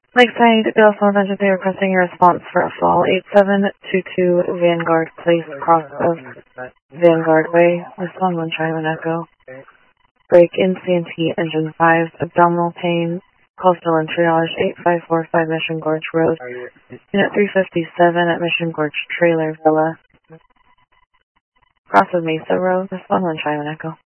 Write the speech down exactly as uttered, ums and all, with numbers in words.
Lakeside, Bellsmouth Agency requesting a response for a fall. eight seven two two Vanguard Place, cross of Vanguard Way. Respond one, try one echo. Break in C and T, engine five, abdominal pain, call still in triage, eight five four five Mission Gorge Road. Unit three fifty-seven at Mission Gorge Trailer Villa. Cross of Mesa Road. Respond one, try one echo.